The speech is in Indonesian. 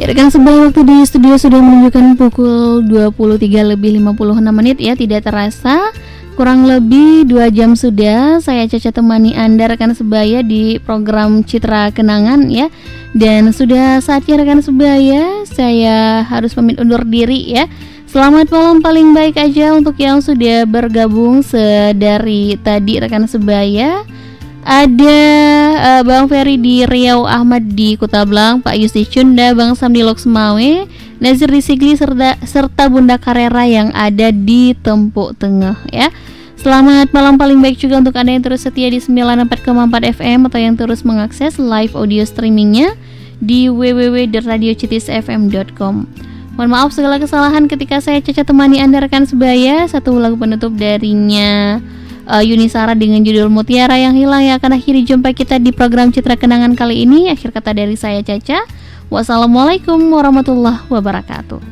Ya rekan sebaya, waktu di studio sudah menunjukkan pukul 23:56 ya. Tidak terasa kurang lebih 2 jam sudah saya Caca temani Anda rekan sebaya di program Citra Kenangan ya. Dan sudah saatnya rekan sebaya saya harus pamit undur diri ya. Selamat malam paling baik aja untuk yang sudah bergabung sedari tadi rekan sebaya. Ada Bang Ferry di Riau, Ahmad di Kota Blang, Pak Yusti Cunda, Bang Sam di Loksmawe, Nazir di Sigli serta Bunda Karera yang ada di Tempuk Tengah ya. Selamat malam paling baik juga untuk Anda yang terus setia di 94,4 FM atau yang terus mengakses live audio streamingnya di www.radiocitisfm.com. Mohon maaf segala kesalahan ketika saya Caca temani Anda rekan sebaya. Satu lagu penutup darinya Yuni Sara dengan judul Mutiara yang Hilang yang akan akhiri jumpa kita di program Citra Kenangan kali ini. Akhir kata dari saya Caca, wassalamualaikum warahmatullahi wabarakatuh.